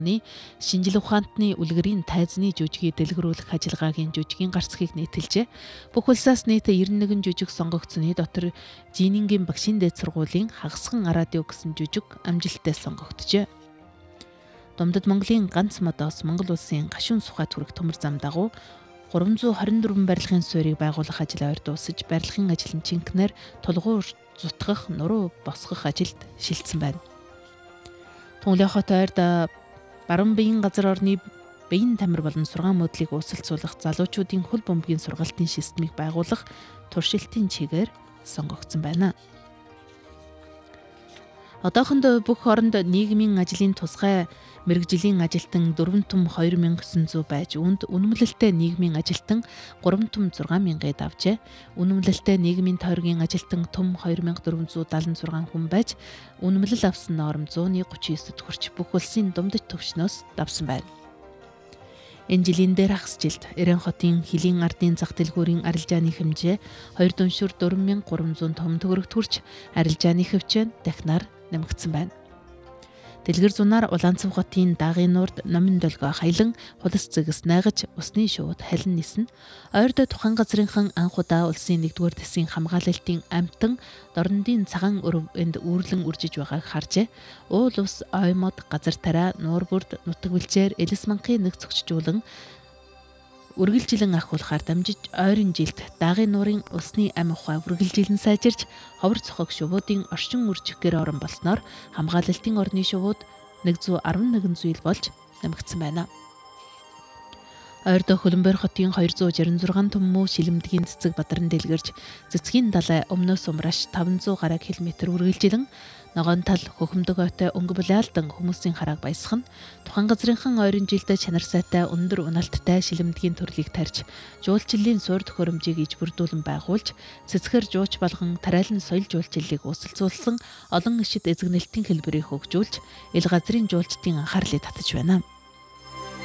Шинжлэх ухаантны үлгэрийн тайзны жүжигийг дэлгэрүүлэх ажиллагаагийн жүжигийн гарцгийг нийтэлжээ. Бүх улсаас нийт 91 жүжиг сонгогдсоны дотор Жинингийн багшийн дээд сургуулийн Хагасхан радио гэсэн жүжиг амжилттай сонгогджээ. Думдад Монголын ганц модоос Монгол улсын гашуун сухайт хүрэх төмөр зам дагуу 324 барилгын суурийг байгуулах ажил ойр дуусаж, барилгын ажил нь чинкнээр тулгуур зутгах, нуруу босгох ажилд шилжсэн байна. Түнлэх хот ойрд баруун биеийн газар орны биеийн тамир болон сургаан мөдлийг үүсэлцүүлэх залуучуудын хөл бөмбөгийн сургалтын системийг байгуулах туршилтын чигээр сонгогдсон байна. Одоохондоо бүх оронд нийгмийн ажлын тусгай мэргэжлийн ажилтан 4 том 2900 байж, үүнд үнэмлэлтэй нийгмийн ажилтан 3 том 6000-д авчээ. Үнэмлэлтэй нийгмийн тойргийн ажилтан том 2476 хүн байж, үнэмлэл авсан норм 139-д хүрч бүх улсын думдад төвчнөөс давсан байна. Энэ жилийн дээр хагас жилд Эрен хотын Хилийн ардын зах дэлгүүрийн арилжааны хэмжээ 2 дүншүр 4300 том төгрөг төрж, арилжааны хөвчөө дахинаар нэмэгдсэн байна. Дэлгэр зунаар Улаанцав хотын Дагын нурд номин долгоо хаялан хулс зэгс найгаж усны шууд халин нисэн. Ойрд тухайн газрынхан анх удаа улсын 1-р тэсгийн хамгаалалтын амтан дорндын цагаан өрөвөнд үүрлэн үржиж байгааг харжээ. Уул ус, оймод, газар тарай, нуур бүрд, нутаг бэлчээр элс манхын нэг цогцжуулан үргэлжилэн ахуулахаар дамжиж, ойрын жилд Дагын нуурын усны ам ухаан үргэлжилэн сайжирч, ховор цохог шувуудын орчин үржихээр орон болсноор хамгаалалтын орны шувууд 111 зүйл болж нэмэгдсэн байна. Ойрд Хөлбөмбөр хотын 266 том муу шилэмдгийн цэцэг бадарн дэлгэрж, цэцгийн далай өмнөөс умрааш 500 гаруй километр үргэлжилэн ногоон тал хөхөмдөг ойтой өнгө булаалдан хүмүүсийн харааг баясган, тухайн газрынхан ойрын жилд чанар сайтай өндөр унаалттай шилэмдгийн төрлийг тарьж, жуулчлалын суур төхөөрөмжийг иж бүрдүүлэн байгуулж, цэцгэр жууч болгон тариалан соёл жуулчлалыг үүсэлцүүлсэн олон ишид эзэгнэлтийн хэлбэрийг хөгжүүлж, ил газрын жуулчдын анхаарлыг татаж байна.